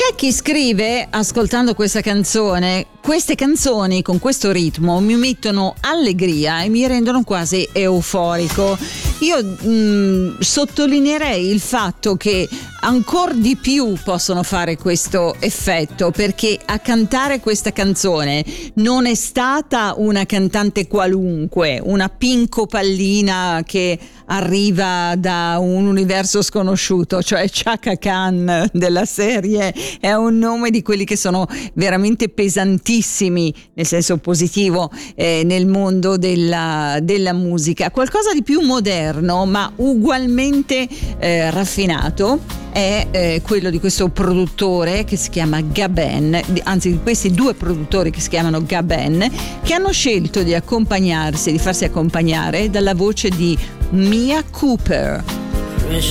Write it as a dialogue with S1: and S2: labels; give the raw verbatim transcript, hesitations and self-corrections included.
S1: C'è chi scrive, ascoltando questa canzone, queste canzoni con questo ritmo mi mettono allegria e mi rendono quasi euforico. Io mh, sottolineerei il fatto che ancora di più possono fare questo effetto, perché a cantare questa canzone non è stata una cantante qualunque, una Pinco Pallina che arriva da un universo sconosciuto, cioè Chaka Khan della serie è un nome di quelli che sono veramente pesantissimi nel senso positivo eh, nel mondo della, della musica. Qualcosa di più moderno ma ugualmente eh, raffinato è eh, quello di questo produttore che si chiama Gaben, anzi di questi due produttori che si chiamano Gaben, che hanno scelto di accompagnarsi, di farsi accompagnare dalla voce di Mia Cooper.